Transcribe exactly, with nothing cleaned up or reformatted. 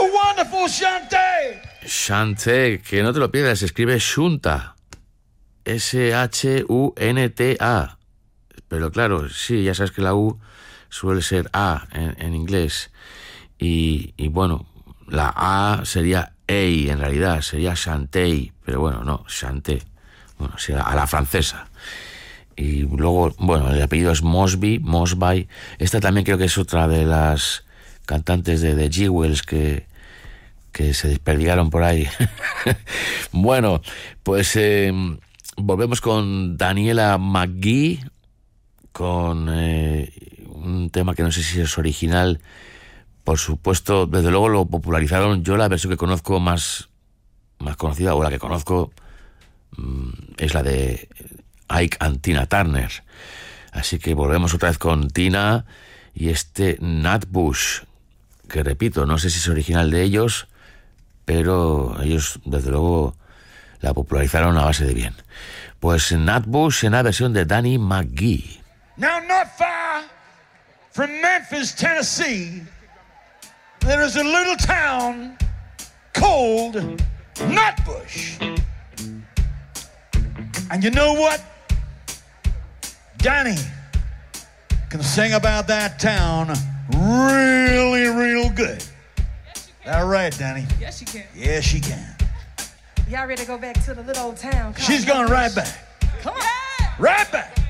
wonderful Shante. Shante, que no te lo pierdas, se escribe Shunta. S H U N T A. Pero claro, sí, ya sabes que la U suele ser A en, en inglés. Y, y bueno, la A sería Ei, en realidad, sería Shantei. Pero bueno, no, Shante. Bueno, sí, a la francesa. Y luego, bueno, el apellido es Mosby, Mosby. Esta también creo que es otra de las cantantes de The Jewels que, que se desperdigaron por ahí. Bueno, pues eh, volvemos con Daniela McGee, con eh, un tema que no sé si es original. Por supuesto, desde luego lo popularizaron. Yo la versión que conozco más, más conocida, o la que conozco, mmm, es la de Ike and Tina Turner. Así que volvemos otra vez con Tina y este Nat Bush, que repito, no sé si es original de ellos, pero ellos desde luego la popularizaron a base de bien. Pues Nat Bush en la versión de Danny McGee. Now, not far from Memphis, Tennessee, there is a little town called Nutbush. And you know what? Danny can sing about that town really, real good. Yes, you can. All right, Danny. Yes, you can. Yes, she can. Y'all ready to go back to the little old town? Come She's on, going right back. Come on. Right back.